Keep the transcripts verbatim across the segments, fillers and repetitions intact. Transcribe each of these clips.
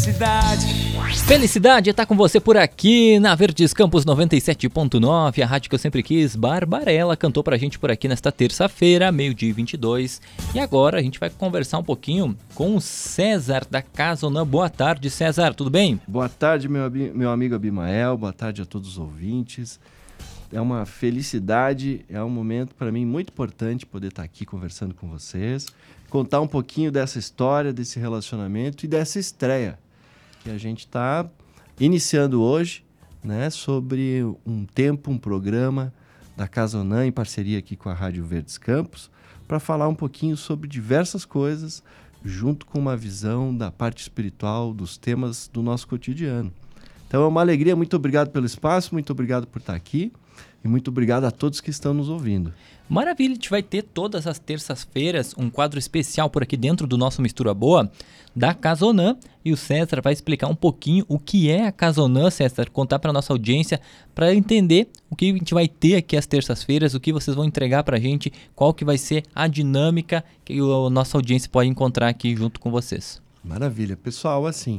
felicidade. Felicidade é estar com você por aqui na Verdes Campos noventa e sete ponto nove, a rádio que eu sempre quis. Barbarella cantou pra gente por aqui nesta terça-feira, meio-dia e vinte e dois. E agora a gente vai conversar um pouquinho com o César da Casa Onã. Boa tarde, César, tudo bem? Boa tarde, meu, meu amigo Abimael, boa tarde a todos os ouvintes. É uma felicidade, é um momento para mim muito importante poder estar aqui conversando com vocês, contar um pouquinho dessa história, desse relacionamento e dessa estreia que a gente está iniciando hoje, né, sobre um tempo, um programa da Casa Onã em parceria aqui com a Rádio Verdes Campos, para falar um pouquinho sobre diversas coisas, junto com uma visão da parte espiritual, dos temas do nosso cotidiano. Então é uma alegria, muito obrigado pelo espaço, muito obrigado por estar aqui e muito obrigado a todos que estão nos ouvindo. Maravilha, a gente vai ter todas as terças-feiras um quadro especial por aqui dentro do nosso Mistura Boa da Casa Onã, e o César vai explicar um pouquinho o que é a Casa Onã, César, contar para nossa audiência, para entender o que a gente vai ter aqui às terças-feiras, o que vocês vão entregar para a gente, qual que vai ser a dinâmica que a nossa audiência pode encontrar aqui junto com vocês. Maravilha. Pessoal, assim,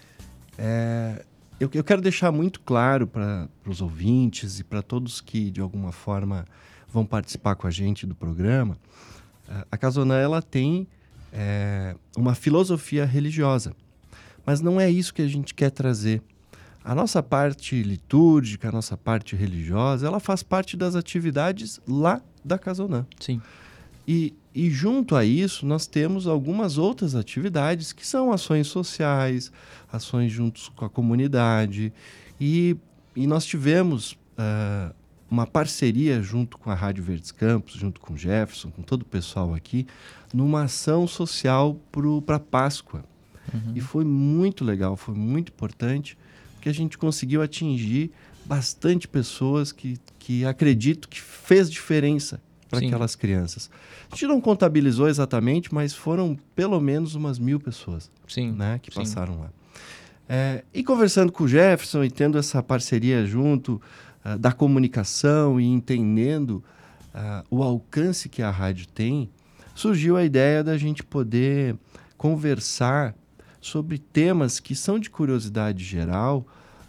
é... eu, eu quero deixar muito claro para os ouvintes e para todos que, de alguma forma, vão participar com a gente do programa. A Casa Onã, ela tem é, uma filosofia religiosa, mas não é isso que a gente quer trazer. A nossa parte litúrgica, a nossa parte religiosa, ela faz parte das atividades lá da Casa Onã. Sim. E, e junto a isso, nós temos algumas outras atividades que são ações sociais, ações juntos com a comunidade. E, e nós tivemos uh, uma parceria junto com a Rádio Verdes Campos, junto com o Jefferson, com todo o pessoal aqui, numa ação social para a Páscoa. Uhum. E foi muito legal, foi muito importante, porque a gente conseguiu atingir bastante pessoas que, que acredito que fez diferença para aquelas crianças. A gente não contabilizou exatamente, mas foram pelo menos umas mil pessoas, sim, né, que sim. passaram lá. É, e conversando com o Jefferson e tendo essa parceria junto uh, da comunicação e entendendo uh, o alcance que a rádio tem, surgiu a ideia da gente poder conversar sobre temas que são de curiosidade geral,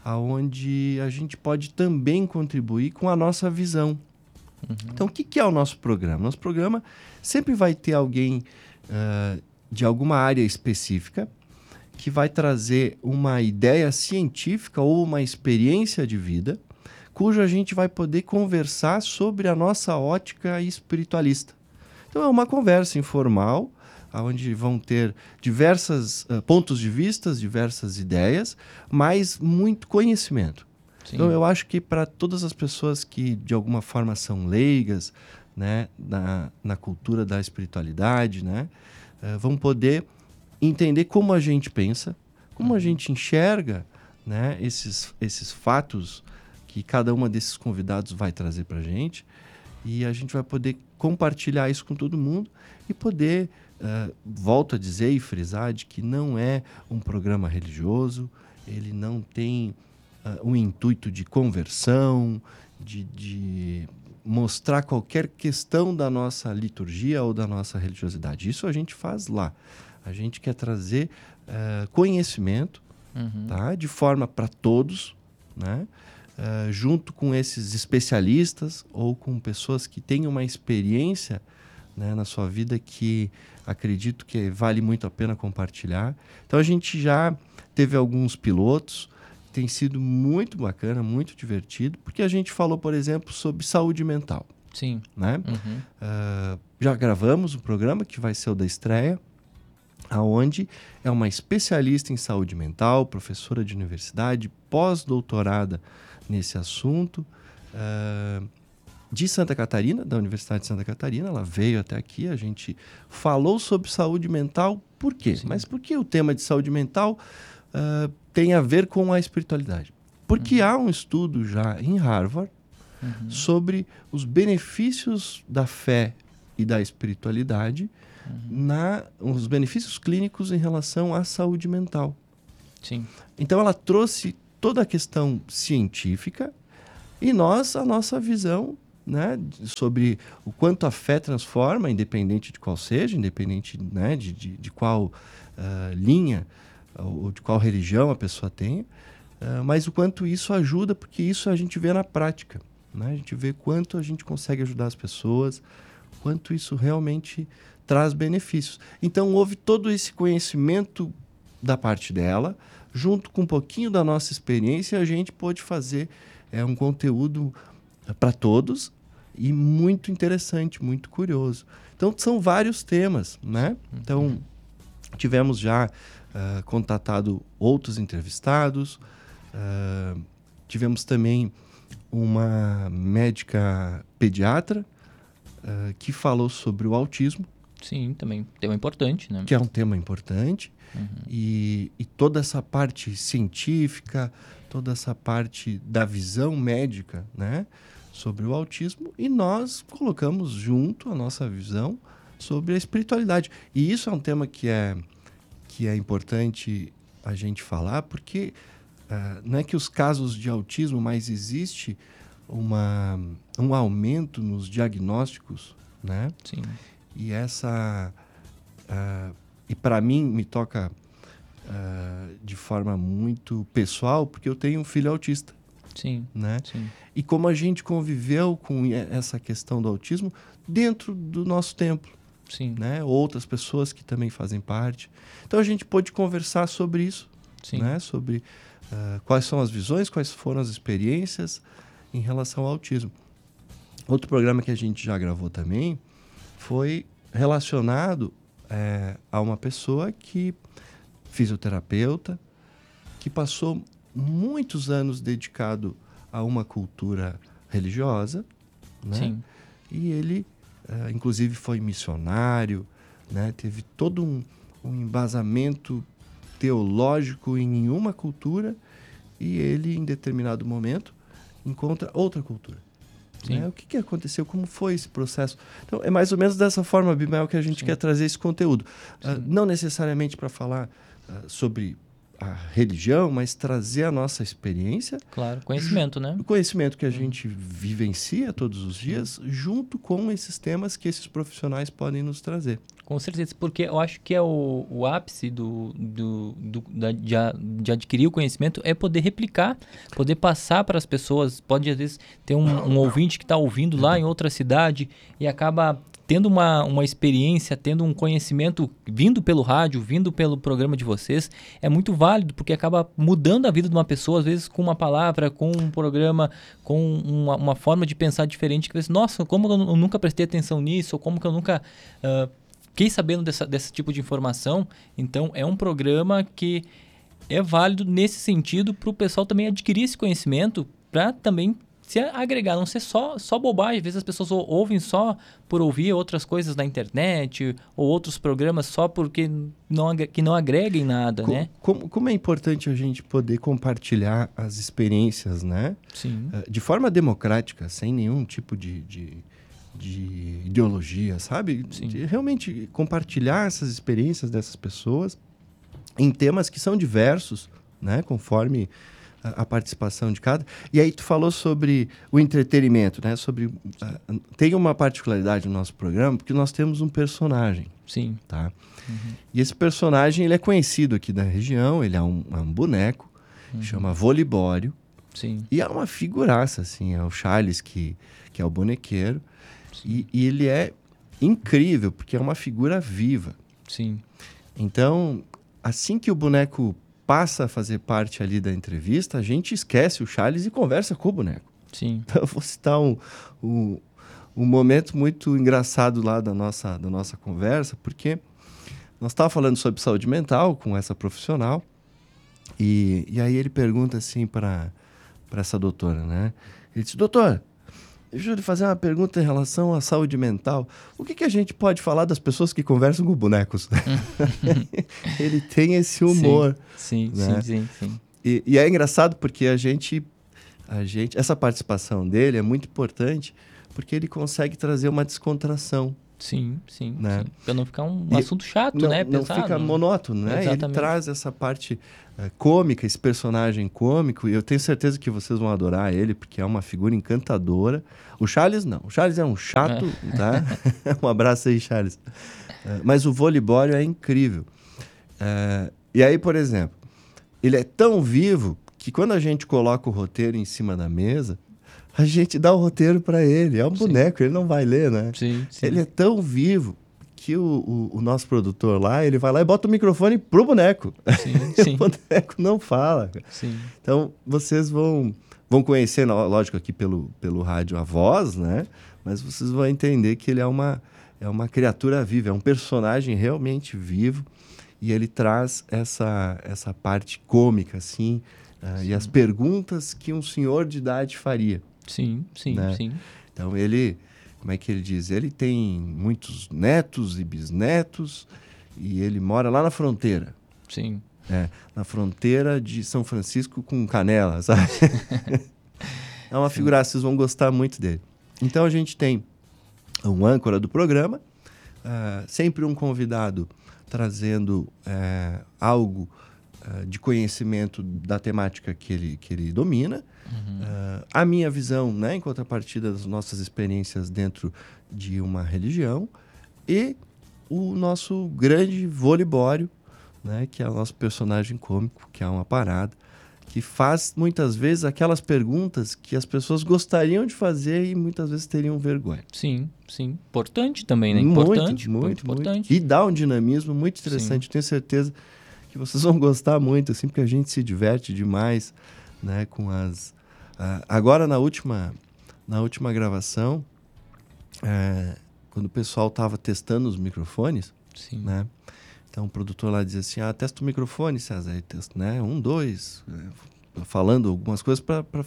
aonde a gente pode também contribuir com a nossa visão. Uhum. Então, o que, que é o nosso programa? Nosso programa sempre vai ter alguém uh, de alguma área específica que vai trazer uma ideia científica ou uma experiência de vida, cujo a gente vai poder conversar sobre a nossa ótica espiritualista. Então, é uma conversa informal, onde vão ter diversos uh, pontos de vista, diversas ideias, mas muito conhecimento. Sim. Então, eu acho que para todas as pessoas que, de alguma forma, são leigas, né, na, na cultura da espiritualidade, né, uh, vão poder entender como a gente pensa, como a gente enxerga, né, esses, esses fatos que cada uma desses convidados vai trazer para a gente, e a gente vai poder compartilhar isso com todo mundo e poder, uh, volto a dizer e frisar, de que não é um programa religioso, ele não tem uh, um intuito de conversão, de, de mostrar qualquer questão da nossa liturgia ou da nossa religiosidade. Isso a gente faz lá. A gente quer trazer uh, conhecimento, uhum. tá? De forma para todos, né? Uh, junto com esses especialistas ou com pessoas que têm uma experiência, né, na sua vida que acredito que vale muito a pena compartilhar. Então a gente já teve alguns pilotos, tem sido muito bacana, muito divertido, porque a gente falou, por exemplo, sobre saúde mental. Sim. Né? Uhum. Uh, já gravamos um programa que vai ser o da estreia, aonde é uma especialista em saúde mental, professora de universidade, pós-doutorada nesse assunto, uh, de Santa Catarina, da Universidade de Santa Catarina. Ela veio até aqui, a gente falou sobre saúde mental. Por quê? Sim. Mas por que o tema de saúde mental uh, tem a ver com a espiritualidade? Porque uhum. há um estudo já em Harvard uhum. sobre os benefícios da fé e da espiritualidade, uhum. na, os benefícios clínicos em relação à saúde mental. Sim. Então ela trouxe toda a questão científica e nós, a nossa visão, né, sobre o quanto a fé transforma, independente de qual seja, independente, né, de, de, de qual uh, linha ou de qual religião a pessoa tenha, uh, mas o quanto isso ajuda, porque isso a gente vê na prática, né? A gente vê quanto a gente consegue ajudar as pessoas, quanto isso realmente traz benefícios. Então, houve todo esse conhecimento da parte dela, junto com um pouquinho da nossa experiência, a gente pôde fazer é, um conteúdo para todos e muito interessante, muito curioso. Então, são vários temas, né? Então, tivemos já uh, contatado outros entrevistados, uh, tivemos também uma médica pediatra uh, que falou sobre o autismo. Sim, também tema importante, né? Que é um tema importante. Uhum. E, e toda essa parte científica, toda essa parte da visão médica, né, sobre o autismo, e nós colocamos junto a nossa visão sobre a espiritualidade. E isso é um tema que é, que é importante a gente falar, porque uh, não é que os casos de autismo, mas existe uma, um aumento nos diagnósticos, né? Sim. E essa... Uh, e para mim me toca uh, de forma muito pessoal, porque eu tenho um filho autista. Sim, né? sim. E como a gente conviveu com essa questão do autismo dentro do nosso templo. Sim. Né? Outras pessoas que também fazem parte. Então a gente pôde conversar sobre isso. Sim. Né? Sobre uh, quais são as visões, quais foram as experiências em relação ao autismo. Outro programa que a gente já gravou também foi relacionado É, a uma pessoa que, fisioterapeuta, que passou muitos anos dedicado a uma cultura religiosa, né? Sim. E ele, é, inclusive, foi missionário, né? Teve todo um, um embasamento teológico em uma cultura e ele, em determinado momento, encontra outra cultura. Né? O que, que aconteceu? Como foi esse processo? Então, é mais ou menos dessa forma, Abimael, que a gente Sim. quer trazer esse conteúdo. Uh, não necessariamente para falar uh, sobre a religião, mas trazer a nossa experiência. Claro, conhecimento, né? O conhecimento que a hum. gente vivencia todos os dias, junto com esses temas que esses profissionais podem nos trazer. Com certeza, porque eu acho que é o, o ápice do, do, do, da, de, de adquirir o conhecimento é poder replicar, poder passar para as pessoas. Pode, às vezes, ter um, um ouvinte que está ouvindo lá em outra cidade e acaba tendo uma, uma experiência, tendo um conhecimento vindo pelo rádio, vindo pelo programa de vocês. É muito válido, porque acaba mudando a vida de uma pessoa, às vezes com uma palavra, com um programa, com uma, uma forma de pensar diferente. Que, nossa, como eu nunca prestei atenção nisso, ou como que eu nunca... Uh, Fiquei sabendo dessa, desse tipo de informação. Então, é um programa que é válido nesse sentido para o pessoal também adquirir esse conhecimento, para também se agregar, não ser só, só bobagem. Às vezes as pessoas ouvem só por ouvir outras coisas na internet ou outros programas só porque não, que não agreguem nada, como, né? Como, como é importante a gente poder compartilhar as experiências, né? Sim. De forma democrática, sem nenhum tipo de... de... de ideologia, sabe? De realmente compartilhar essas experiências dessas pessoas em temas que são diversos, né? Conforme a, a participação de cada. E aí tu falou sobre o entretenimento, né? Sobre, uh, tem uma particularidade no nosso programa, porque nós temos um personagem. Sim. Tá? Uhum. E esse personagem, ele é conhecido aqui da região, ele é um, é um boneco, uhum. chama Volibório. Sim. E é uma figuraça, assim, é o Charles, que, que é o bonequeiro. E, e ele é incrível, porque é uma figura viva. Sim. Então, assim que o boneco passa a fazer parte ali da entrevista, a gente esquece o Charles e conversa com o boneco. Sim. Então, eu vou citar um, um, um momento muito engraçado lá da nossa, da nossa conversa, porque nós estávamos falando sobre saúde mental com essa profissional, e, e aí ele pergunta assim para essa doutora, né? Ele disse, doutora, deixa eu lhe fazer uma pergunta em relação à saúde mental. O que, que a gente pode falar das pessoas que conversam com bonecos? Ele tem esse humor. Sim, sim, né? sim, sim, sim. E, e é engraçado porque a gente, a gente... Essa participação dele é muito importante porque ele consegue trazer uma descontração. Sim, sim, né? sim. Para não ficar um e assunto chato, não, né? Não Pesado, fica né? monótono, né? Exatamente. Ele traz essa parte uh, cômica, esse personagem cômico, e eu tenho certeza que vocês vão adorar ele, porque é uma figura encantadora. O Charles não. O Charles é um chato, é. tá? Um abraço aí, Charles. Uh, mas o Volibório é incrível. Uh, E aí, por exemplo, ele é tão vivo que quando a gente coloca o roteiro em cima da mesa, a gente dá o roteiro para ele. É um Sim. boneco, ele não vai ler, né? Sim, sim. Ele é tão vivo que o, o, o nosso produtor lá, ele vai lá e bota o microfone pro boneco. Sim, sim. O boneco não fala. Sim. Então, vocês vão, vão conhecer, lógico, aqui pelo, pelo rádio a voz, né? Mas vocês vão entender que ele é uma, é uma criatura viva, é um personagem realmente vivo. E ele traz essa, essa parte cômica, assim, uh, e as perguntas que um senhor de idade faria. Sim, sim, né? sim. Então, ele, como é que ele diz? Ele tem muitos netos e bisnetos e ele mora lá na fronteira. Sim. É, na fronteira de São Francisco com Canela, sabe? É uma figura, vocês vão gostar muito dele. Então, a gente tem um âncora do programa, uh, sempre um convidado trazendo é, algo uh, de conhecimento da temática que ele, que ele domina. Uhum. Uh, a minha visão, né, em contrapartida das nossas experiências dentro de uma religião. E o nosso grande Volibório, né, que é o nosso personagem cômico, que é uma parada, que faz muitas vezes aquelas perguntas que as pessoas gostariam de fazer e muitas vezes teriam vergonha. Sim, sim. Importante também, né? Importante, muito, muito, importante. Muito. E dá um dinamismo muito interessante. Sim. Tenho certeza que vocês vão gostar muito, assim, porque a gente se diverte demais, né, com as... Uh, agora, na última, na última gravação, uh, quando o pessoal estava testando os microfones, sim. né? Então, o produtor lá dizia assim, ah, testa o microfone, César, aí testa, né? Um, dois, falando algumas coisas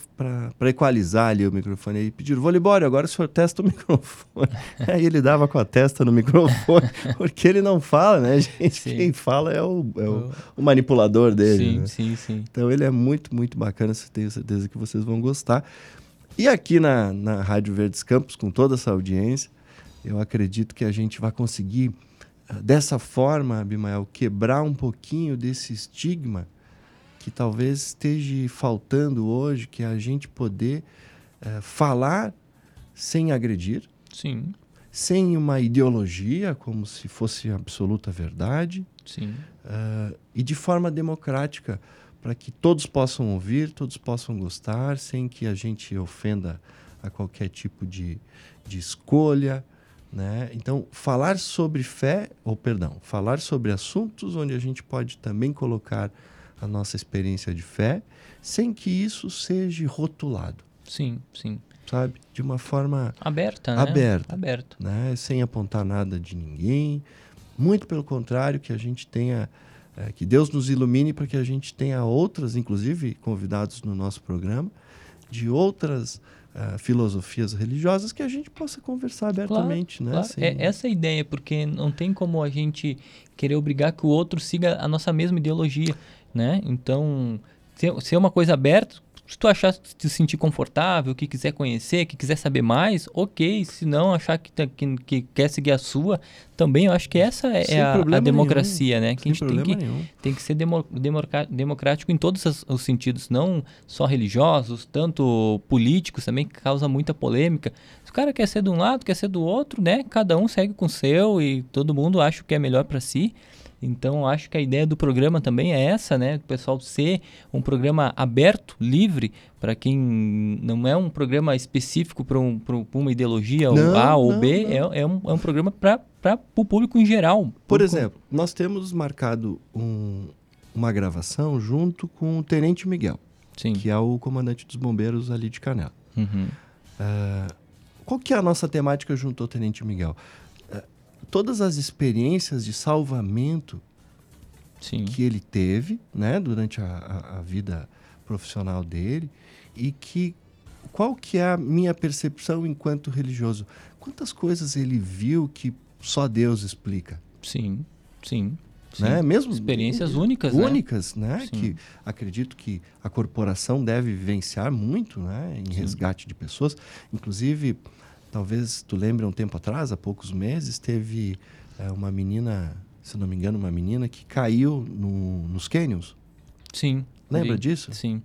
para equalizar ali o microfone. Aí pediram, Volibório, agora o senhor testa o microfone. Aí ele dava com a testa no microfone, porque ele não fala, né, gente? Sim. Quem fala é o, é o, o manipulador dele. Sim, né? sim, sim. Então, ele é muito, muito bacana, tenho certeza que vocês vão gostar. E aqui na, na Rádio Verdes Campos, com toda essa audiência, eu acredito que a gente vai conseguir... Dessa forma, Abimael, quebrar um pouquinho desse estigma que talvez esteja faltando hoje, que é a gente poder uh, falar sem agredir, sim. sem uma ideologia, como se fosse absoluta verdade, sim. Uh, e de forma democrática, para que todos possam ouvir, todos possam gostar, sem que a gente ofenda a qualquer tipo de, de escolha. Né? Então, falar sobre fé, ou perdão, falar sobre assuntos onde a gente pode também colocar a nossa experiência de fé, sem que isso seja rotulado. Sim, sim. Sabe? De uma forma... Aberta, né? Aberta. Aberta. Né? Sem apontar nada de ninguém. Muito pelo contrário, que a gente tenha... É, que Deus nos ilumine para que a gente tenha outras, inclusive convidados no nosso programa, de outras... Uh, filosofias religiosas que a gente possa conversar abertamente, claro, né? Claro. Sem... É essa a ideia, porque não tem como a gente querer obrigar que o outro siga a nossa mesma ideologia, né? Então, se, se é uma coisa aberta, se tu achar se sentir confortável, que quiser conhecer, que quiser saber mais, ok. Se não achar que, que, que quer seguir a sua, também eu acho que essa é, é a, a democracia, nenhum. né? Que a gente tem que, tem que ser demo, democrático em todos os, os sentidos, não só religiosos, tanto políticos também, que causa muita polêmica. Se o cara quer ser de um lado, quer ser do outro, né? Cada um segue com o seu e todo mundo acha o que é melhor para si. Então, acho que a ideia do programa também é essa, né? O pessoal ser um programa aberto, livre, para quem não é um programa específico para um, uma ideologia, não, A ou não, B, não. É, é, um, é um programa para o público em geral. Por público... exemplo, nós temos marcado um, uma gravação junto com o Tenente Miguel, Sim. que é o comandante dos bombeiros ali de Canela. Uhum. Uh, qual que é a nossa temática junto ao Tenente Miguel? Todas as experiências de salvamento Sim. que ele teve, né, durante a, a, a vida profissional dele, e que qual que é a minha percepção enquanto religioso? Quantas coisas ele viu que só Deus explica? Sim, sim. sim. Né? Mesmo experiências únicas, únicas, né? né? Sim. Que acredito que a corporação deve vivenciar muito, né, em Sim. resgate de pessoas, inclusive. Talvez tu lembre um tempo atrás, há poucos meses, teve é, uma menina, se não me engano, uma menina que caiu no, nos canyons. Sim. Lembra vi. disso? Sim.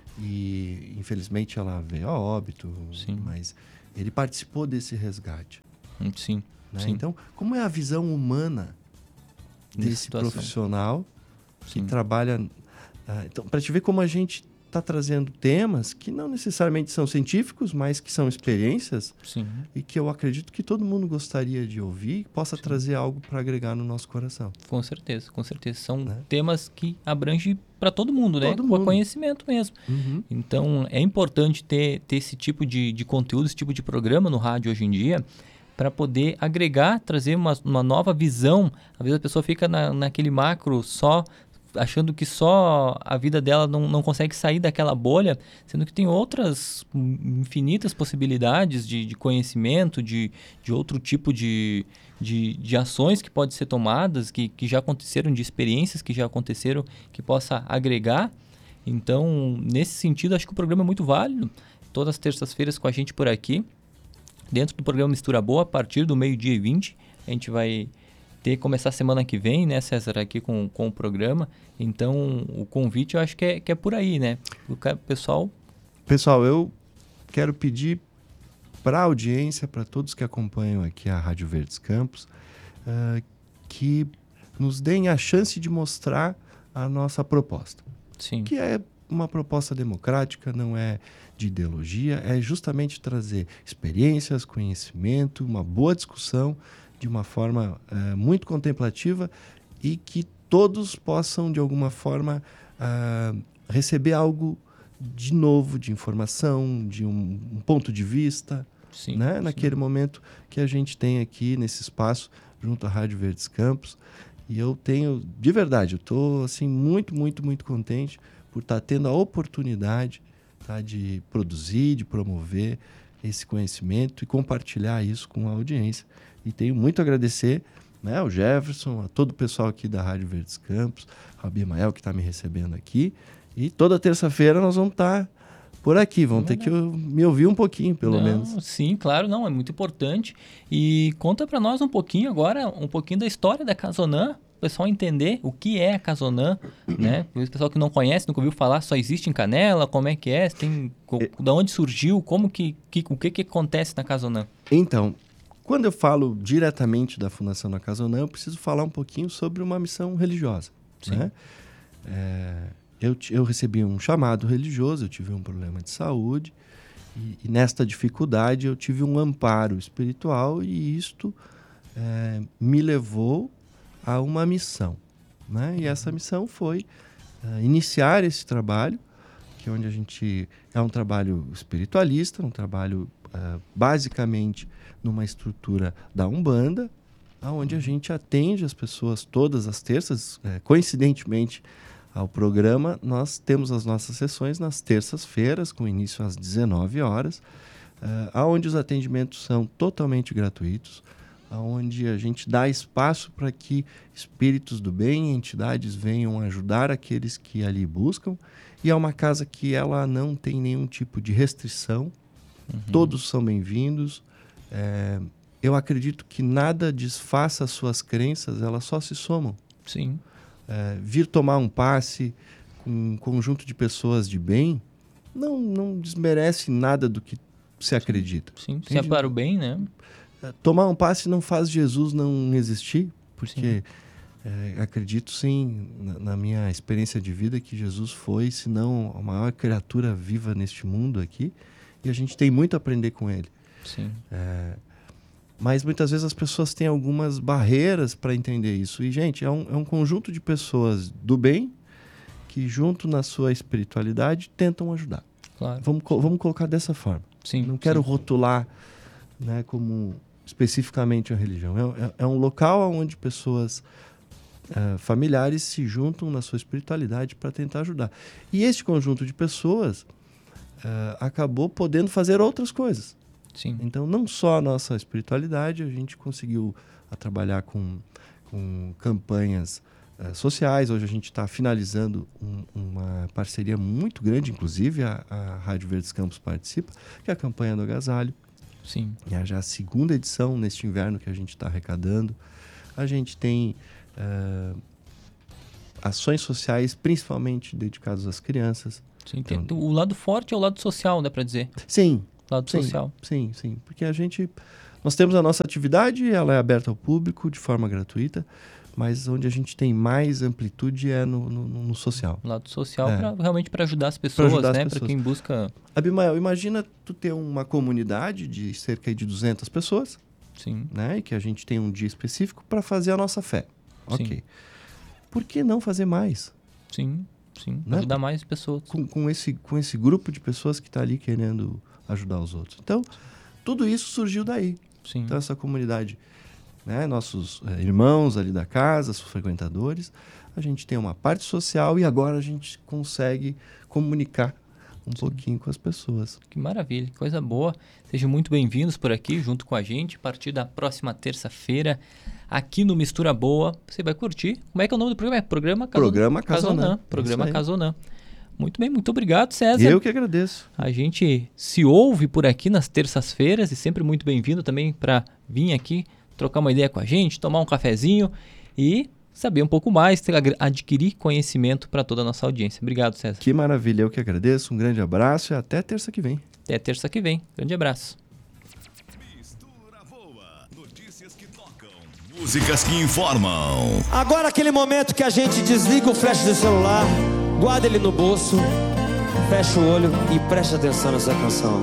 E, infelizmente, ela veio a óbito. Sim. Mas ele participou desse resgate. Sim. Né? Sim. Então, como é a visão humana desse profissional que Sim. trabalha... Uh, então, para te ver como a gente está trazendo temas que não necessariamente são científicos, mas que são experiências. Sim. E que eu acredito que todo mundo gostaria de ouvir e possa Sim. trazer algo para agregar no nosso coração. Com certeza, com certeza. São Né? temas que abrangem para todo mundo, né? Todo Com mundo. conhecimento mesmo. Uhum. Então, é importante ter, ter esse tipo de, de conteúdo, esse tipo de programa no rádio hoje em dia, para poder agregar, trazer uma, uma nova visão. Às vezes a pessoa fica na, naquele macro só, achando que só a vida dela não, não consegue sair daquela bolha, sendo que tem outras infinitas possibilidades de, de conhecimento, de, de outro tipo de, de, de ações que podem ser tomadas, que, que já aconteceram, de experiências que já aconteceram, que possa agregar. Então, nesse sentido, acho que o programa é muito válido. Todas as terças-feiras com a gente por aqui, dentro do programa Mistura Boa, a partir do meio-dia e vinte, a gente vai ter começar a semana que vem, né, César, aqui com, com o programa. Então, o convite eu acho que é, que é por aí, né? O pessoal... Pessoal, eu quero pedir para a audiência, para todos que acompanham aqui a Rádio Verdes Campos, uh, que nos deem a chance de mostrar a nossa proposta. Sim. Que é uma proposta democrática, não é de ideologia, é justamente trazer experiências, conhecimento, uma boa discussão, de uma forma uh, muito contemplativa e que todos possam, de alguma forma, uh, receber algo de novo, de informação, de um, um ponto de vista, sim, né? Sim. Naquele momento que a gente tem aqui nesse espaço, junto à Rádio Verdes Campos. E eu tenho, de verdade, eu estou assim, muito, muito, muito contente por estar tendo a oportunidade, tá, de produzir, de promover esse conhecimento e compartilhar isso com a audiência. E tenho muito a agradecer, né, ao Jefferson, a todo o pessoal aqui da Rádio Verdes Campos, ao Abimael que está me recebendo aqui. E toda terça-feira nós vamos estar por aqui, vão ter que me ouvir um pouquinho, pelo não, menos. Sim, claro, não, é muito importante. E conta para nós um pouquinho agora, um pouquinho da história da Casonã, o pessoal entender o que é a Casonã, né? O pessoal que não conhece, nunca ouviu falar, só existe em Canela, como é que é, tem, é. Da onde surgiu, como que, que, o que, que acontece na Casonã? Então, quando eu falo diretamente da Fundação da Casonã, eu preciso falar um pouquinho sobre uma missão religiosa. Sim. Né? É, eu, eu recebi um chamado religioso, eu tive um problema de saúde, e, e nesta dificuldade eu tive um amparo espiritual e isto é, me levou a uma missão. Né? E essa missão foi uh, iniciar esse trabalho, que é onde a gente é um trabalho espiritualista, um trabalho uh, basicamente numa estrutura da Umbanda, onde a gente atende as pessoas todas as terças. Uh, coincidentemente ao programa, nós temos as nossas sessões nas terças-feiras, com início às dezenove horas, uh, onde os atendimentos são totalmente gratuitos, onde a gente dá espaço para que espíritos do bem, entidades venham ajudar aqueles que ali buscam. E é uma casa que ela não tem nenhum tipo de restrição. Uhum. Todos são bem-vindos. É, eu acredito que nada desfaça as suas crenças, elas só se somam. Sim. É, vir tomar um passe com um conjunto de pessoas de bem não, não desmerece nada do que se acredita. Sim, sim. Se é para o bem, né? Tomar um passe não faz Jesus não existir, porque é, acredito sim, na, na minha experiência de vida, que Jesus foi, se não a maior criatura viva neste mundo aqui, e a gente tem muito a aprender com ele. Sim. É, mas muitas vezes as pessoas têm algumas barreiras para entender isso. E, gente, é um, é um conjunto de pessoas do bem que, junto na sua espiritualidade, tentam ajudar. Claro. Vamos, vamos colocar dessa forma. Sim, não quero sim. rotular, né, como especificamente a religião. É, é, é um local onde pessoas uh, familiares se juntam na sua espiritualidade para tentar ajudar. E este conjunto de pessoas uh, acabou podendo fazer outras coisas. Sim. Então, não só a nossa espiritualidade, a gente conseguiu a trabalhar com, com campanhas uh, sociais. Hoje a gente está finalizando um, uma parceria muito grande, inclusive a, a Rádio Verdes Campos participa, que é a campanha do agasalho. Sim. É já a segunda edição neste inverno que a gente está arrecadando. A gente tem uh, ações sociais, principalmente dedicadas às crianças. Sim, então, tem, o lado forte é o lado social, dá para dizer? Sim. O lado sim, social. Sim, sim. Porque a gente... Nós temos a nossa atividade, ela é aberta ao público de forma gratuita, mas onde a gente tem mais amplitude é no, no, no social. Lado social, É. pra, realmente para ajudar as pessoas, ajudar as né? pessoas. Para quem busca... Abimael, imagina tu ter uma comunidade de cerca de duzentas pessoas, Sim, né? E que a gente tem um dia específico para fazer a nossa fé. Sim. Ok. Por que não fazer mais? sim, sim. Né? Ajudar mais pessoas. Com, com, esse, com esse grupo de pessoas que está ali querendo ajudar os outros. Então, tudo isso surgiu daí. Sim, Então, essa comunidade, né? Nossos é, irmãos ali da casa, os frequentadores, a gente tem uma parte social e agora a gente consegue comunicar um Sim. pouquinho com as pessoas. que maravilha, que coisa boa. Sejam muito bem-vindos por aqui, junto com a gente, a partir da próxima terça-feira, aqui no Mistura Boa. Você vai curtir. Como é que é o nome do programa? É Programa Casonã. Programa Casonã. Programa Isso aí. Casonã. Muito bem, muito obrigado, César. Eu que agradeço. A gente se ouve por aqui nas terças-feiras e sempre muito bem-vindo também para vir aqui trocar uma ideia com a gente, tomar um cafezinho e saber um pouco mais, ter- adquirir conhecimento para toda a nossa audiência. Obrigado, César. Que maravilha, eu que agradeço. Um grande abraço e até terça que vem. Até terça que vem. Grande abraço. Mistura Boa. Notícias que tocam. Músicas que informam. Agora aquele momento que a gente desliga o flash do celular, guarda ele no bolso, fecha o olho e preste atenção nessa canção.